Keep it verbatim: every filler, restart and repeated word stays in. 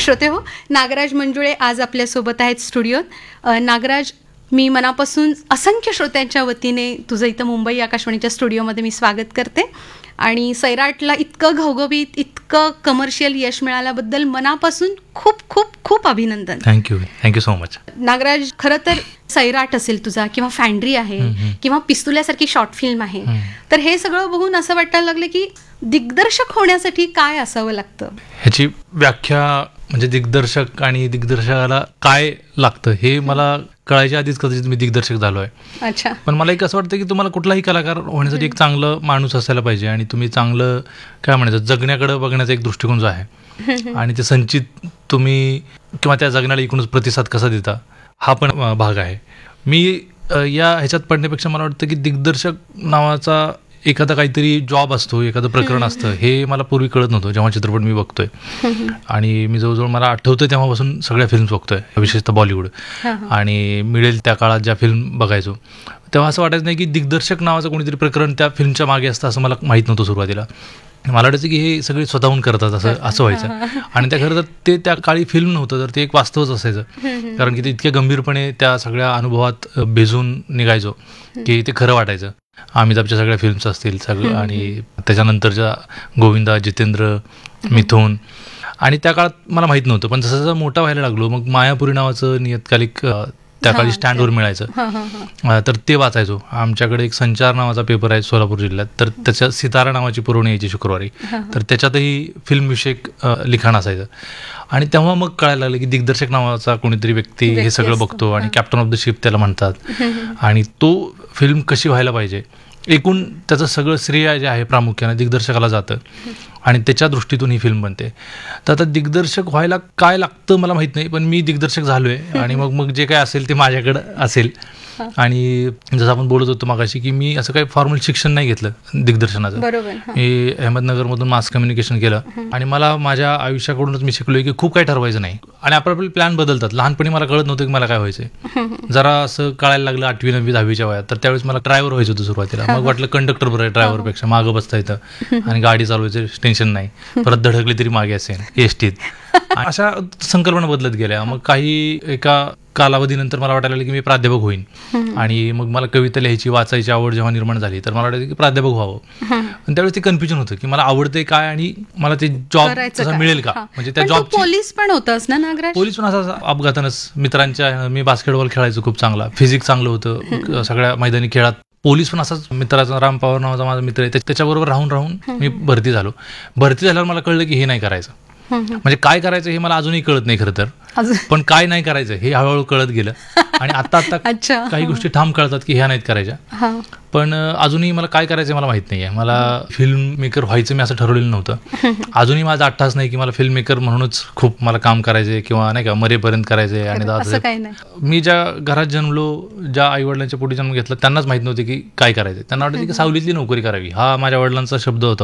श्रोते हो, नागराज मंजुळे आज आपल्यासोबत आहेत स्टुडिओत. अ, नागराज, मी मनापासून असंख्य श्रोत्यांच्या वतीने तुझं इथं मुंबई आकाशवाणीच्या स्टुडिओमध्ये मी स्वागत करते. आणि सैराटला इतकं घवघवीत, इतकं कमर्शियल यश मिळाल्याबद्दल मनापासून खूप खूप खूप अभिनंदन. Thank you thank you so much. Nagraj, खरं तर सैराट असेल तुझा, किंवा फॅन्ड्री आहे, किंवा पिस्तुल्यासारखी शॉर्ट फिल्म आहे, तर हे सगळं बघून असं वाटायला लागलं की दिग्दर्शक होण्यासाठी काय असावं लागतं. ह्याची व्याख्या म्हणजे दिग्दर्शक आणि दिग्दर्शकाला काय लागतं हे मला कळायच्या आधीच कदाचित मी दिग्दर्शक झालो आहे. अच्छा. पण मला एक असं वाटतं की तुम्हाला कुठलाही कलाकार होण्यासाठी एक चांगलं माणूस असायला पाहिजे, आणि तुम्ही चांगलं काय म्हणायचं जगण्याकडे बघण्याचा एक दृष्टिकोन जो आहे, आणि ते संचित तुम्ही किंवा त्या जगण्याला एकूणच प्रतिसाद कसा देता हा पण भाग आहे. मी या ह्याच्यात पडण्यापेक्षा मला वाटतं की दिग्दर्शक नावाचा एखादा काहीतरी जॉब असतो, एखादं प्रकरण असतं, हे मला पूर्वी कळत नव्हतं जेव्हा चित्रपट मी बघतोय. आणि मी जवळजवळ मला आठवतं तेव्हापासून सगळ्या फिल्म्स बघतोय, विशेषतः बॉलिवूड. आणि मिळेल त्या काळात ज्या फिल्म बघायचो तेव्हा असं वाटायचं नाही की दिग्दर्शक नावाचं कोणीतरी प्रकरण त्या फिल्मच्या मागे असतं, असं मला माहीत नव्हतं सुरुवातीला. मला वाटायचं की हे सगळे स्वतःहून करतात असं असं व्हायचं. आणि त्या खरं तर ते त्या काळी फिल्म नव्हतं, तर ते एक वास्तवच असायचं. कारण की ते इतक्या गंभीरपणे त्या सगळ्या अनुभवात भिजून निघायचो की ते खरं वाटायचं. अमिताभच्या सगळ्या फिल्म्स असतील सगळं, आणि त्याच्यानंतरच्या गोविंदा, जितेंद्र, मिथून. आणि त्या काळात मला माहीत नव्हतं, पण जसं जसं मोठा व्हायला लागलो मग मायापुरी नावाचं नियतकालिक त्या काळी स्टँडवर मिळायचं, तर ते वाचायचो. आमच्याकडे एक संचार नावाचा पेपर आहे सोलापूर जिल्ह्यात, तर त्याच्यात सितारा नावाची पुरवणी यायची शुक्रवारी, तर त्याच्यातही फिल्मविषयक लिखाण असायचं. आणि तेव्हा मग कळायला लागलं की दिग्दर्शक नावाचा कोणीतरी व्यक्ती हे सगळं बघतो, आणि कॅप्टन ऑफ द शिप त्याला म्हणतात, आणि तो फिल्म कशी व्हायला पाहिजे एकूण त्याचं सगळं श्रेय जे आहे प्रामुख्याने दिग्दर्शकाला जातं, आणि त्याच्या दृष्टीतून ही फिल्म बनते. तर आता दिग्दर्शक व्हायला काय लागतं मला माहीत नाही, पण मी दिग्दर्शक झालो आहे. आणि मग मग जे काय असेल ते माझ्याकडं असेल. आणि जसं आपण बोलत होतो मागाशी की मी असं काही फॉर्मल शिक्षण नाही घेतलं दिग्दर्शनाचं. मी अहमदनगरमधून मास कम्युनिकेशन केलं, आणि मला माझ्या आयुष्याकडूनच मी शिकलोय की खूप काही ठरवायचं नाही, आणि आपले प्लॅन बदलतात. लहानपणी मला कळत नव्हतं की मला काय व्हायचंय. जरा असं कळायला लागलं आठवी नववी दहावीच्या वयात, तर त्यावेळेस मला ड्रायव्हर व्हायचं होतं सुरुवातीला. मग वाटलं कंडक्टर बरं आहे ड्रायव्हरपेक्षा, मागं बसता येतं आणि गाडी चालवायचं टेन्शन नाही, परत धडकली तरी मागे असेल एसटीत. अशा संकल्पना बदलत गेल्या. मग काही एका कालावधीनंतर मला वाटायला लागलं की मी प्राध्यापक होईन, आणि मग मला कविता लिहायची, वाचायची आवड जेव्हा निर्माण झाली, तर मला वाटायचं की प्राध्यापक व्हावं. पण त्यावेळेस ते कन्फ्युजन होतं की मला आवडतंय काय, आणि मला ते जॉब तसा मिळेल का. म्हणजे त्या जॉब पोलीस पण होतंस ना नागराज? पोलीस पण असा अपघातानंच मित्रांच्या, मी बास्केटबॉल खेळायचो खूप चांगला, फिजिक्स चांगलं होतं सगळ्या मैदानी खेळात. पोलीस पण असाच मित्राचा, राम पवार नावाचा माझा मित्र आहे, त्याच्याबरोबर राहून राहून मी भरती झालो. भरती झाल्यावर मला कळलं की हे नाही करायचं. म्हणजे काय करायचं हे मला अजूनही कळत नाही खरं तर, पण काय नाही करायचं हे हळूहळू कळत गेलं. आणि आता आता काही गोष्टी ठाम कळतात की ह्या नाहीत करायच्या, पण अजूनही मला काय करायचं मला माहित नाहीये. मला फिल्म मेकर व्हायचं मी असं ठरवलेलं नव्हतं. अजूनही माझा अट्टास नाही की मला फिल्म मेकर म्हणूनच खूप मला काम करायचंय किंवा नाही का मरेपर्यंत करायचंय. आणि मी ज्या घरात जन्मलो, ज्या आई वडिलांच्या पोटी जन्म घेतला, त्यांनाच माहित नव्हते की काय करायचं. त्यांना वाटतं की सावलीतली नोकरी करावी, हा माझ्या वडिलांचा शब्द होता.